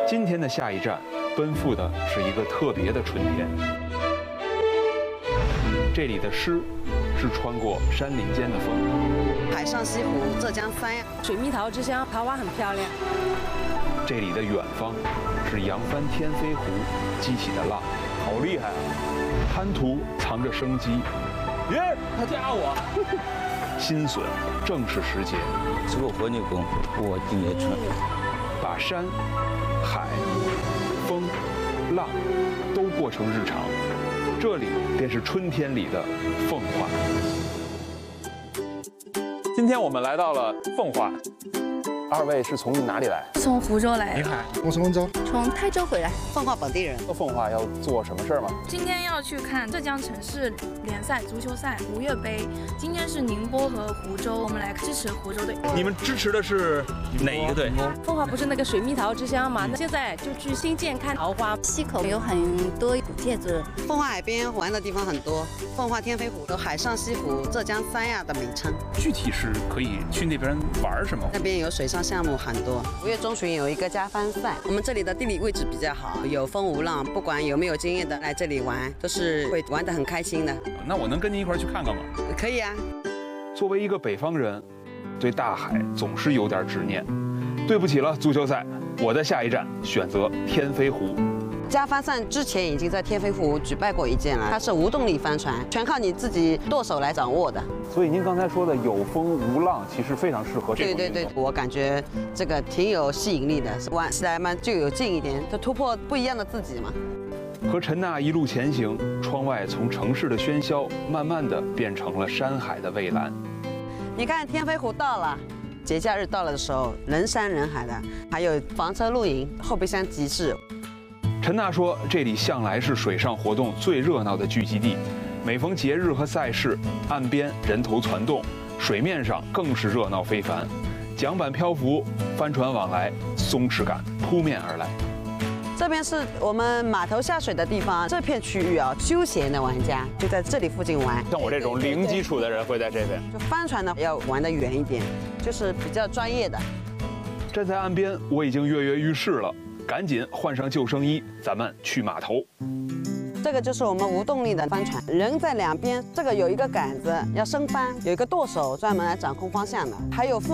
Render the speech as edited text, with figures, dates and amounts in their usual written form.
今天的下一站，奔赴的是一个特别的春天。这里的诗是穿过山林间的风， 海上西湖，浙江三亚， 水蜜桃之乡，桃花很漂亮。 这里的远方是扬帆天飞湖激起的浪，好厉害啊！滩涂藏着生机， 耶，他加我。 新笋正是时节， 是个活牛工，我今年春， 把山、海、风、浪都过成日常，这里便是春天里的奉化。 今天我们来到了奉化，二位是从哪里来？ 从湖州来。 你好， 我从温州。 从泰州回来。 奉化本地人。 到奉化要做什么事儿吗？ 今天要去看浙江城市联赛足球赛吴越杯。今天是宁波和湖州，我们来支持湖州队。 你们支持的是哪一个队？ 奉化不是那个水蜜桃之乡嘛？那现在就去新建看桃花。 溪口有很多古建筑。 奉化海边玩的地方很多，奉化天飞湖有海上西湖、浙江三亚的名称。 具体是可以去那边玩什么？ 那边有水上项目很多。5月中旬有一个加帆赛，我们这里的地理位置比较好，有风无浪，不管有没有经验的来这里玩，都是会玩得很开心的。 那我能跟您一块儿去看看吗？ 可以啊。 作为一个北方人，对大海总是有点执念。对不起了，足球赛，我的下一站选择天飞湖。 加帆赛之前已经在天飞湖举办过一件了，它是无动力帆船，全靠你自己剁手来掌握的。 所以您刚才说的有风无浪，其实非常适合这种运动。 对，我感觉这个挺有吸引力的，玩起来嘛就有劲一点，就突破不一样的自己嘛。 和陈娜一路前行，窗外从城市的喧嚣，慢慢的变成了山海的蔚蓝。 你看天飞湖到了，节假日到了的时候，人山人海的，还有房车露营、后备箱集市。 陈娜说，这里向来是水上活动最热闹的聚集地，每逢节日和赛事，岸边人头攒动，水面上更是热闹非凡，桨板漂浮，帆船往来，松弛感扑面而来。 这边是我们码头下水的地方，这片区域啊，休闲的玩家就在这里附近玩。 像我这种零基础的人会在这边。 就帆船呢要玩得远一点，就是比较专业的。 站在岸边，我已经跃跃欲试了，赶紧换上救生衣，咱们去码头。 这个就是我们无动力的帆船，人在两边，这个有一个杆子要升帆，有一个舵手专门来掌控方向的，还有副